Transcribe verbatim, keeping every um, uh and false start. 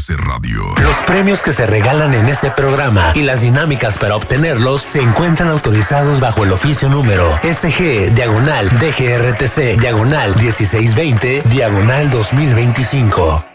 S Radio. Los premios que se regalan en este programa y las dinámicas para obtenerlos se encuentran autorizados bajo el oficio número S G, diagonal, D G R T C, diagonal dieciséis veinte, diagonal dos mil veinticinco.